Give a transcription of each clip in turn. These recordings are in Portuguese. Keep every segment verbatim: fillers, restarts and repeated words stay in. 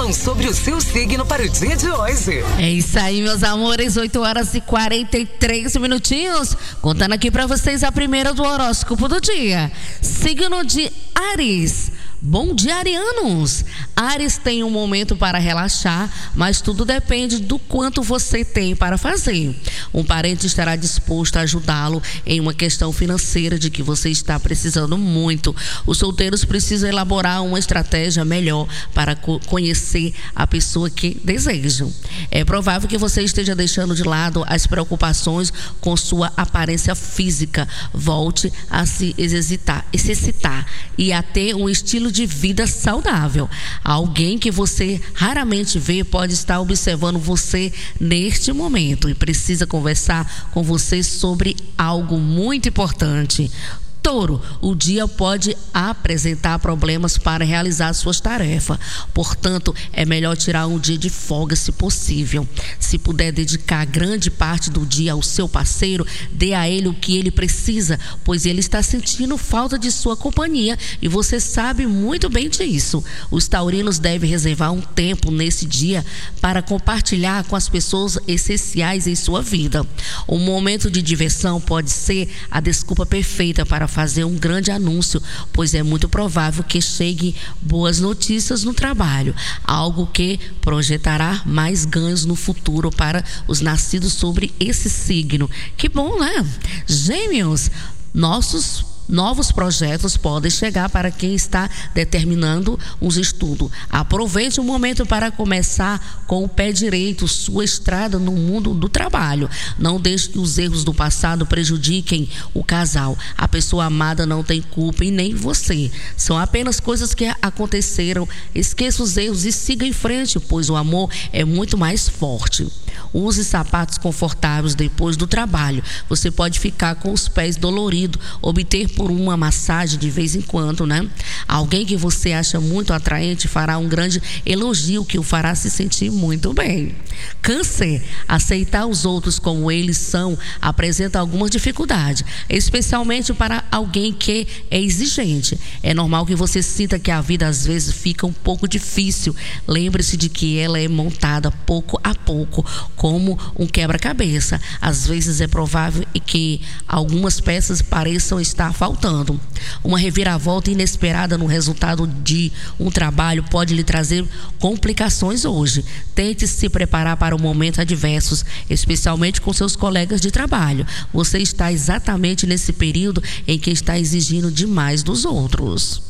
previsão sobre o seu signo para o dia de hoje. É isso aí, meus amores, oito horas e quarenta e três minutinhos, contando aqui para vocês a primeira do horóscopo do dia. Signo de Áries. Bom dia, arianos. Áries tem um momento para relaxar, mas tudo depende do quanto você tem para fazer. Um parente estará disposto a ajudá-lo em uma questão financeira de que você está precisando muito. Os solteiros precisam elaborar uma estratégia melhor para co- conhecer a pessoa que desejam. É provável que você esteja deixando de lado as preocupações com sua aparência física. Volte a se exercitar, exercitar e a ter um estilo de vida saudável. Alguém que você raramente vê pode estar observando você neste momento e precisa conversar com você sobre algo muito importante. Touro, o dia pode apresentar problemas para realizar suas tarefas. Portanto, é melhor tirar um dia de folga se possível. Se puder dedicar grande parte do dia ao seu parceiro, dê a ele o que ele precisa, pois ele está sentindo falta de sua companhia e você sabe muito bem disso. Os taurinos devem reservar um tempo nesse dia para compartilhar com as pessoas essenciais em sua vida. Um momento de diversão pode ser a desculpa perfeita para fazer um grande anúncio, pois é muito provável que chegue boas notícias no trabalho, algo que projetará mais ganhos no futuro para os nascidos sobre esse signo. Que bom, né? Gêmeos, nossos novos projetos podem chegar para quem está determinando os estudos. Aproveite o momento para começar com o pé direito sua estrada no mundo do trabalho. Não deixe que os erros do passado prejudiquem o casal. A pessoa amada não tem culpa e nem você. São apenas coisas que aconteceram. Esqueça os erros e siga em frente, pois o amor é muito mais forte. Use sapatos confortáveis depois do trabalho. Você pode ficar com os pés doloridos, obter por uma massagem de vez em quando, né? Alguém que você acha muito atraente fará um grande elogio que o fará se sentir muito bem. Câncer, aceitar os outros como eles são apresenta algumas dificuldades, especialmente para alguém que é exigente. É normal que você sinta que a vida às vezes fica um pouco difícil. Lembre-se de que ela é montada pouco a pouco, como um quebra-cabeça. Às vezes é provável que algumas peças pareçam estar faltando. Uma reviravolta inesperada no resultado de um trabalho pode lhe trazer complicações hoje. Tente se preparar para o momento adversos, especialmente com seus colegas de trabalho. Você está exatamente nesse período em que está exigindo demais dos outros.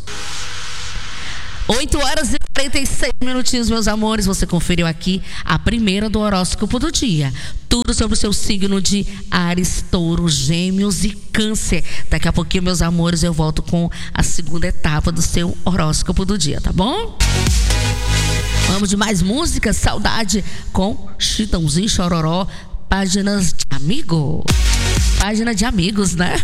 oito horas e quarenta e seis minutinhos, meus amores. Você conferiu aqui a primeira do horóscopo do dia. Tudo sobre o seu signo de Áries, Touro, Gêmeos e Câncer. Daqui a pouquinho, meus amores, eu volto com a segunda etapa do seu horóscopo do dia, tá bom? Vamos de mais música. Saudade com Chitãozinho Chororó. Páginas de amigo. Página de amigos, né?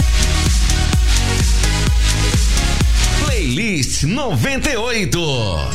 Playlist noventa e oito.